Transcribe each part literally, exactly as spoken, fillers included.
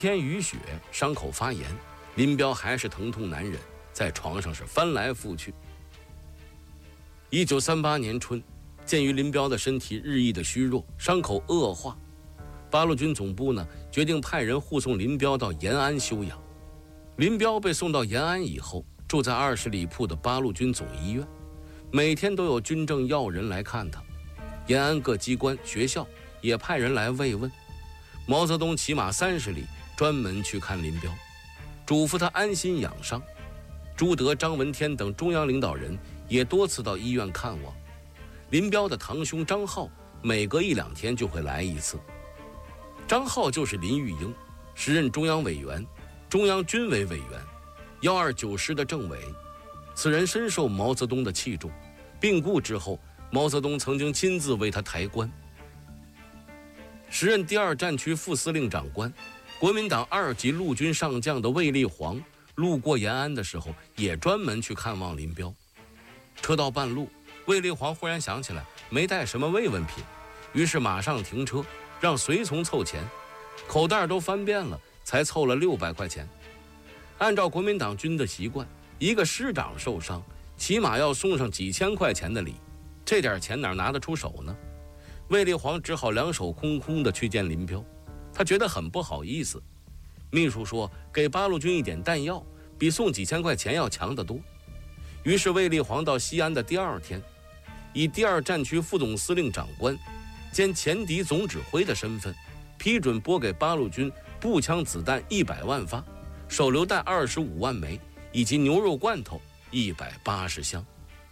天雨雪，伤口发炎，林彪还是疼痛难忍，在床上是翻来覆去。一九三八年春，鉴于林彪的身体日益的虚弱，伤口恶化，八路军总部呢决定派人护送林彪到延安休养。林彪被送到延安以后，住在二十里铺的八路军总医院，每天都有军政要人来看他。延安各机关、学校也派人来慰问。毛泽东骑马三十里，专门去看林彪，嘱咐他安心养伤。朱德、张闻天等中央领导人也多次到医院看望。林彪的堂兄张浩每隔一两天就会来一次。张浩就是林玉英，时任中央委员、中央军委委员、一二九师的政委。此人深受毛泽东的器重，病故之后，毛泽东曾经亲自为他抬棺。时任第二战区副司令长官、国民党二级陆军上将的卫立煌路过延安的时候，也专门去看望林彪。车到半路，卫立煌忽然想起来没带什么慰问品，于是马上停车，让随从凑钱，口袋都翻遍了，才凑了六百块钱。按照国民党军的习惯，一个师长受伤，起码要送上几千块钱的礼，这点钱哪拿得出手呢？卫立煌只好两手空空的去见林彪，他觉得很不好意思。秘书说，给八路军一点弹药，比送几千块钱要强得多。于是卫立煌到西安的第二天，以第二战区副总司令长官兼前敌总指挥的身份，批准拨给八路军步枪子弹一百万发，手榴弹二十五万枚，以及牛肉罐头一百八十箱。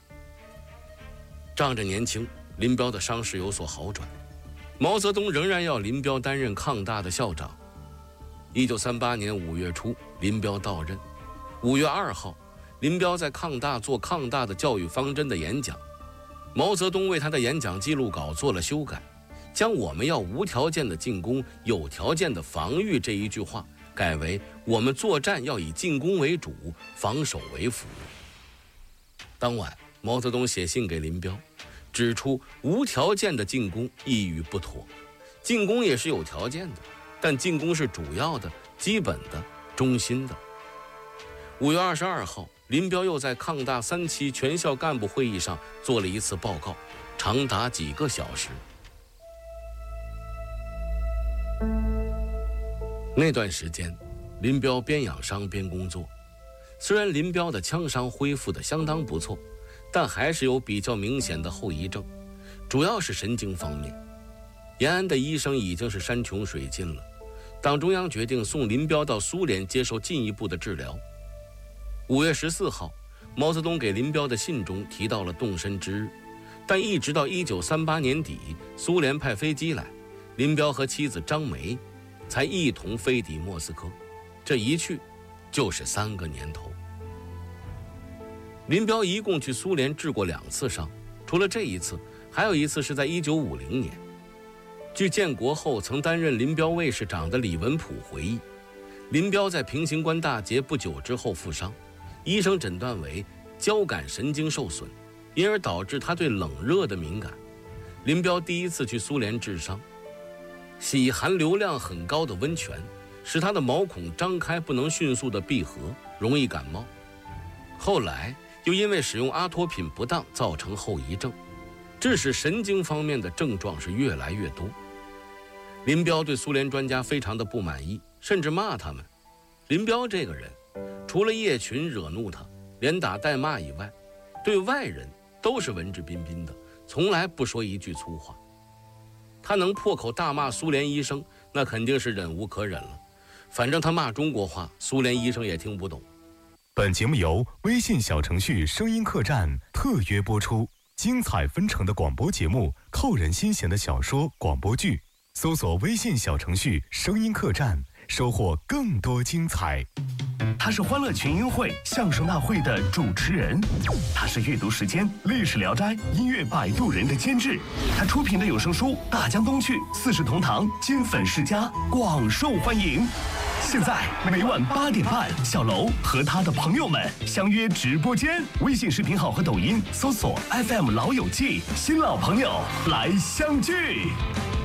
仗着年轻，林彪的伤势有所好转，毛泽东仍然要林彪担任抗大的校长。一九三八年五月初，林彪到任。五月二号，林彪在抗大做抗大的教育方针的演讲，毛泽东为他的演讲记录稿做了修改，将我们要无条件的进攻，有条件的防御这一句话改为我们作战要以进攻为主，防守为辅。当晚，毛泽东写信给林彪，指出无条件的进攻一语不妥，进攻也是有条件的，但进攻是主要的、基本的、中心的。五月二十二号，林彪又在抗大三期全校干部会议上做了一次报告，长达几个小时。那段时间，林彪边养伤边工作。虽然林彪的枪伤恢复得相当不错，但还是有比较明显的后遗症，主要是神经方面。延安的医生已经是山穷水尽了，党中央决定送林彪到苏联接受进一步的治疗。五月十四号，毛泽东给林彪的信中提到了动身之日，但一直到一九三八年底，苏联派飞机来，林彪和妻子张梅才一同飞抵莫斯科，这一去就是三个年头。林彪一共去苏联治过两次伤，除了这一次，还有一次是在一九五零年。据建国后曾担任林彪卫士长的李文溥回忆，林彪在平型关大捷不久之后负伤，医生诊断为交感神经受损，因而导致他对冷热的敏感。林彪第一次去苏联治伤，洗含硫量很高的温泉，使他的毛孔张开不能迅速的闭合，容易感冒。后来又因为使用阿托品不当造成后遗症，致使神经方面的症状是越来越多。林彪对苏联专家非常的不满意，甚至骂他们。林彪这个人，除了叶群惹怒他，连打带骂以外，对外人都是文质彬彬的，从来不说一句粗话。他能破口大骂苏联医生，那肯定是忍无可忍了。反正他骂中国话，苏联医生也听不懂。 本节目由微信小程序声音客栈特约播出，精彩纷呈的广播节目，扣人心弦的小说、广播剧，搜索微信小程序声音客栈，收获更多精彩。 他是欢乐群英会相声大会的主持人，他是阅读时间历史聊斋音乐摆渡人的监制，他出品的有声书《大江东去》《四世同堂》金粉世家广受欢迎。现在每晚八点半，小楼和他的朋友们相约直播间，微信视频号和抖音搜索 F M 老友记，新老朋友来相聚。